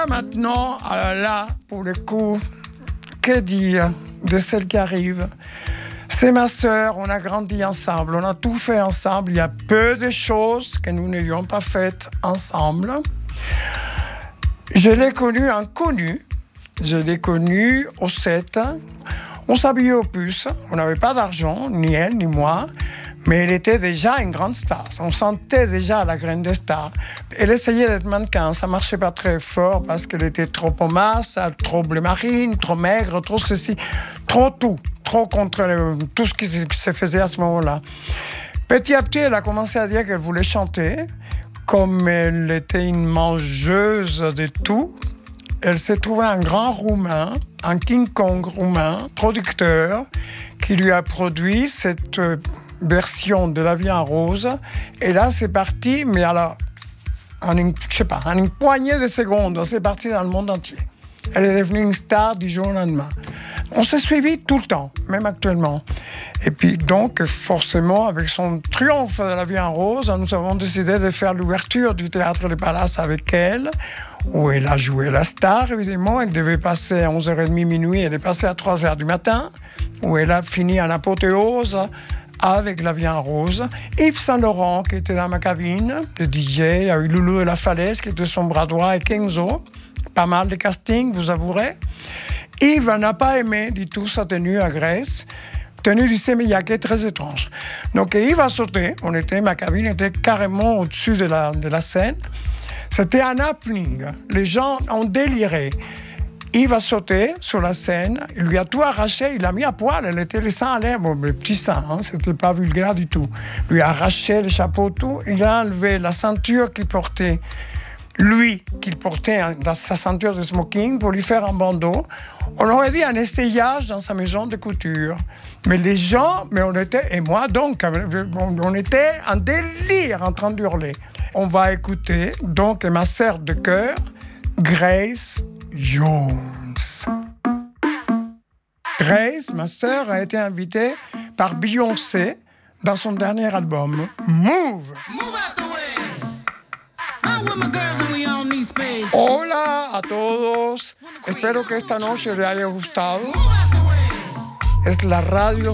Maintenant, là, pour le coup, que dire de celle qui arrive? C'est ma sœur, on a grandi ensemble, on a tout fait ensemble. Il y a peu de choses que nous n'ayons pas faites ensemble. Je l'ai connue inconnue. Je l'ai connue au 7. On s'habillait aux puces. On n'avait pas d'argent, ni elle, ni moi. Mais elle était déjà une grande star. On sentait déjà la graine de star. Elle essayait d'être mannequin. Ça ne marchait pas très fort parce qu'elle était trop en masse, trop bleu marine, trop maigre, trop ceci, trop tout. Trop contre tout ce qui se faisait à ce moment-là. Petit à petit, elle a commencé à dire qu'elle voulait chanter. Comme elle était une mangeuse de tout, elle s'est trouvée un grand Roumain, un King Kong roumain, producteur, qui lui a produit cette version de La Vie en rose. Et là, c'est parti, mais alors, en une poignée de secondes, c'est parti dans le monde entier. Elle est devenue une star du jour au lendemain. On s'est suivis tout le temps, même actuellement. Et puis donc, forcément, avec son triomphe de La Vie en rose, nous avons décidé de faire l'ouverture du Théâtre des Palaces avec elle, où elle a joué la star, évidemment. Elle devait passer à 11h30 minuit, elle est passée à 3h du matin, où elle a fini en apothéose avec La Vie en rose. Yves Saint-Laurent, qui était dans ma cabine, le DJ, il y a eu Loulou et la Falaise, qui était son bras droit, et Kenzo. Pas mal de casting, vous avouerez. Yves n'a pas aimé du tout sa tenue à Grèce, tenue du sémillac, très étrange. Donc Yves a sauté, ma cabine était carrément au-dessus de la scène. C'était un happening, les gens ont déliré. Yves a sauté sur la scène, il lui a tout arraché, il l'a mis à poil, elle était les seins à l'air, bon, les petits seins, c'était pas vulgaire du tout. Il lui a arraché le chapeau, tout, il a enlevé la ceinture qu'il portait. Lui, qu'il portait dans sa ceinture de smoking pour lui faire un bandeau. On aurait dit un essayage dans sa maison de couture. Mais les gens, et moi donc, on était en délire en train d'hurler. On va écouter donc ma sœur de cœur, Grace Jones. Grace, ma sœur, a été invitée par Beyoncé dans son dernier album, Move. Hola a todos, espero que esta noche les haya gustado. Es la radio